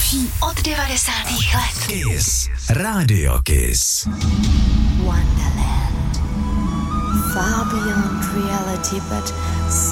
nejlepší od 90. let. Kiss. Radio Kiss. Wonderland. Far beyond reality, but